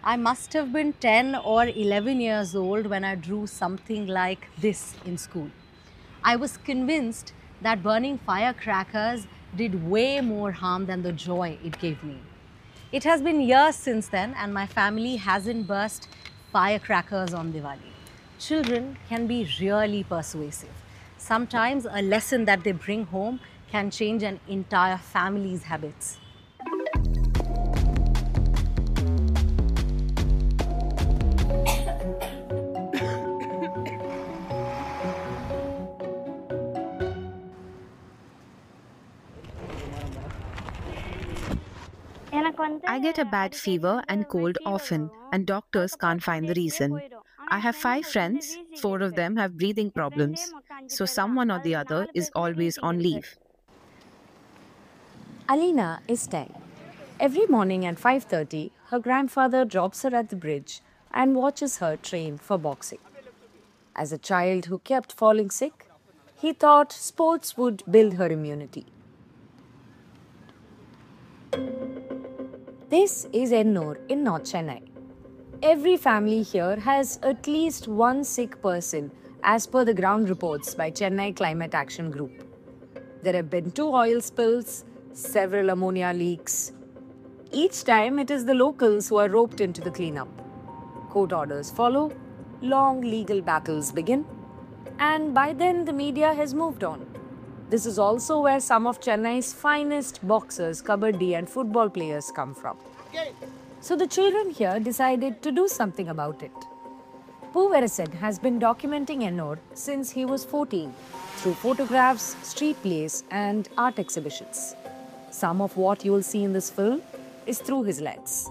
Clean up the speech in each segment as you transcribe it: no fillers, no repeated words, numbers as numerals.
I must have been 10 or 11 years old when I drew something like this in school. I was convinced that burning firecrackers did way more harm than the joy it gave me. It has been years since then, and my family hasn't burst firecrackers on Diwali. Children can be really persuasive. Sometimes a lesson that they bring home can change an entire family's habits. I get a bad fever and cold often, and doctors can't find the reason. I have five friends, four of them have breathing problems, so someone or the other is always on leave. Alina is 10. Every morning at 5:30, her grandfather drops her at the bridge and watches her train for boxing. As a child who kept falling sick, he thought sports would build her immunity. This is Ennore in North Chennai. Every family here has at least one sick person as per the ground reports by Chennai Climate Action Group. There have been 2 oil spills, several ammonia leaks. Each time it is the locals who are roped into the cleanup. Court orders follow, long legal battles begin, and by then the media has moved on. This is also where some of Chennai's finest boxers, kabaddi and football players come from. So the children here decided to do something about it. Poo Veresan has been documenting Ennore since he was 14 through photographs, street plays and art exhibitions. Some of what you will see in this film is through his lens.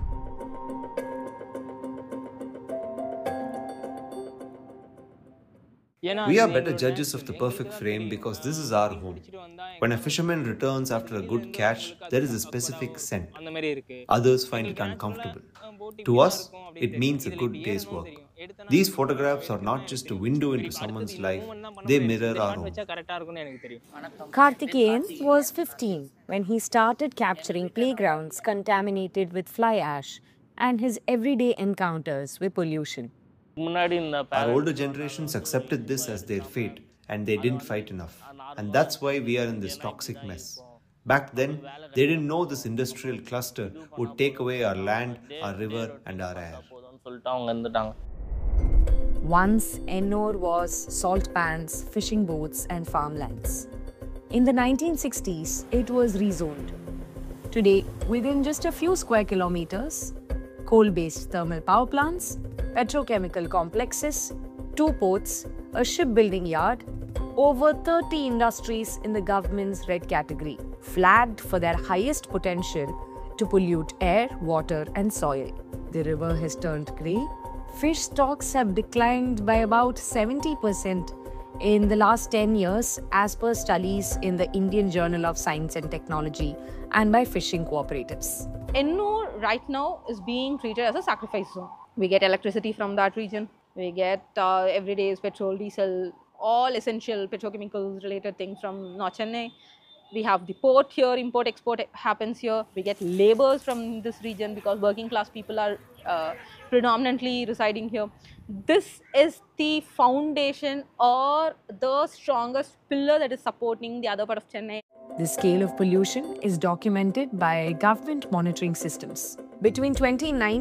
We are better judges of the perfect frame because this is our home. When a fisherman returns after a good catch, there is a specific scent. Others find it uncomfortable. To us, it means a good day's work. These photographs are not just a window into someone's life, they mirror our own. Karthikeyan was 15 when he started capturing playgrounds contaminated with fly ash and his everyday encounters with pollution. Our older generations accepted this as their fate and they didn't fight enough. And that's why we are in this toxic mess. Back then, they didn't know this industrial cluster would take away our land, our river, and our air. Once, Ennore was salt pans, fishing boats, and farmlands. In the 1960s, it was rezoned. Today, within just a few square kilometers, coal-based thermal power plants, petrochemical complexes, 2 ports, a shipbuilding yard, over 30 industries in the government's red category, flagged for their highest potential to pollute air, water, and soil. The river has turned grey. Fish stocks have declined by about 70% in the last 10 years, as per studies in the Indian Journal of Science and Technology and by fishing cooperatives. Ennore right now is being treated as a sacrifice zone. We get electricity from that region. We get everyday's petrol, diesel, all essential petrochemicals related things from North Chennai. We have the port here, import export happens here. We get laborers from this region because working class people are predominantly residing here. This is the foundation or the strongest pillar that is supporting the other part of Chennai. The scale of pollution is documented by government monitoring systems. Between 2019